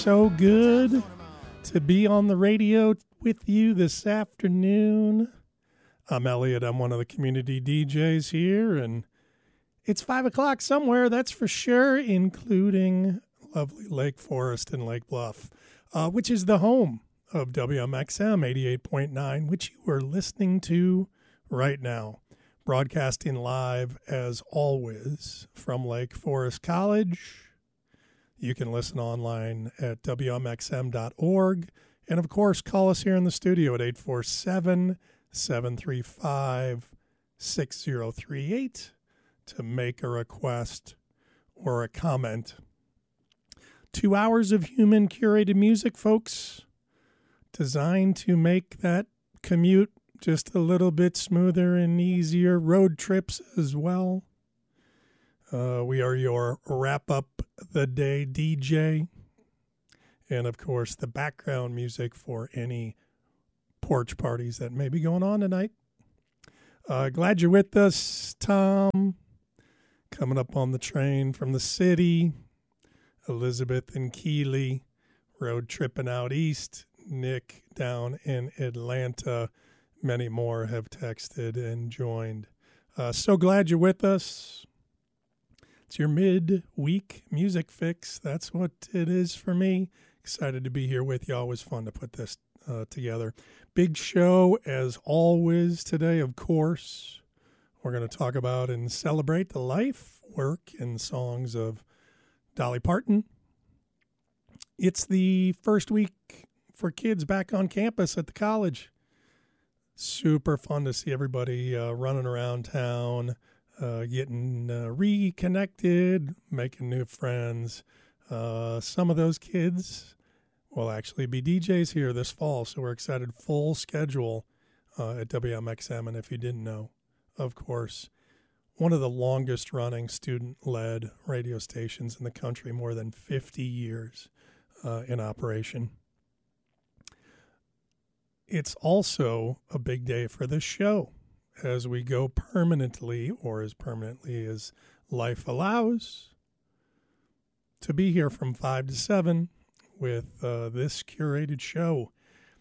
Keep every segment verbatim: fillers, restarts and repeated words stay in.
So good to be on the radio with you this afternoon. I'm Elliot. I'm one of the community D Js here, and it's five o'clock somewhere, that's for sure, including lovely Lake Forest and Lake Bluff, uh, which is the home of W M X M eighty-eight point nine, which you are listening to right now. Broadcasting live, as always, from Lake Forest College. You can listen online at W M X M dot org. And, of course, call us here in the studio at eight four seven, seven three five, six zero three eight to make a request or a comment. Two hours of human curated music, folks, designed to make that commute just a little bit smoother and easier. Road trips as well. Uh, we are your wrap-up the day D J. And, of course, the background music for any porch parties that may be going on tonight. Uh, glad you're with us, Tom. Coming up on the train from the city. Elizabeth and Keeley road tripping out east. Nick down in Atlanta. Many more have texted and joined. Uh, so glad you're with us. It's your mid-week music fix. That's what it is for me. Excited to be here with you. Always fun to put this uh, together. Big show, as always, today, of course. We're going to talk about and celebrate the life, work, and songs of Dolly Parton. It's the first week for kids back on campus at the college. Super fun to see everybody uh, running around town. Uh, getting uh, reconnected, making new friends. Uh, some of those kids will actually be D Js here this fall, so we're excited. Full schedule uh, at W M X M, and if you didn't know, of course, one of the longest running student-led radio stations in the country, more than fifty years uh, in operation. It's also a big day for this show, as we go permanently, or as permanently as life allows, to be here from five to seven with uh, this curated show.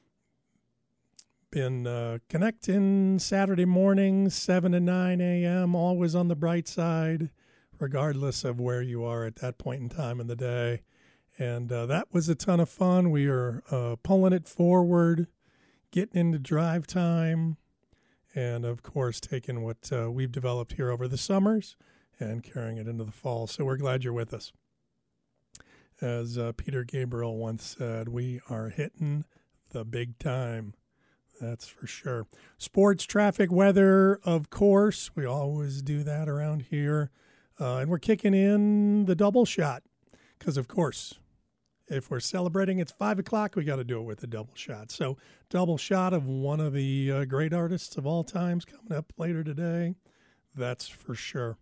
Been uh, connecting Saturday mornings, seven to nine a.m., always on the bright side, regardless of where you are at that point in time in the day. And uh, that was a ton of fun. We are uh, pulling it forward, getting into drive time, and, of course, taking what uh, we've developed here over the summers and carrying it into the fall. So we're glad you're with us. As uh, Peter Gabriel once said, we are hitting the big time. That's for sure. Sports, traffic, weather, of course. We always do that around here. Uh, and we're kicking in the double shot because, of course, if we're celebrating, it's five o'clock, we got to do it with a double shot. So double shot of one of the uh, great artists of all times coming up later today. That's for sure.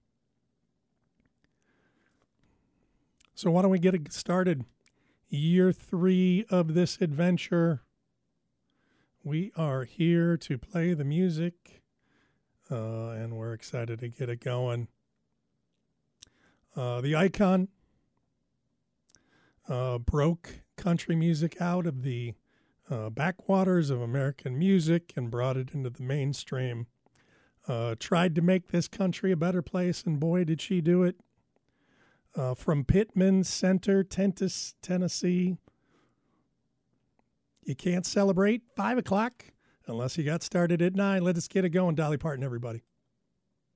So why don't we get it started? Year three of this adventure. We are here to play the music, uh, and we're excited to get it going. Uh, the Icon Uh, broke country music out of the uh, backwaters of American music and brought it into the mainstream. Uh, tried to make this country a better place, and boy, did she do it. Uh, from Pittman Center, Tentis, Tennessee. You can't celebrate five o'clock unless you got started at nine. Let us get it going, Dolly Parton, everybody.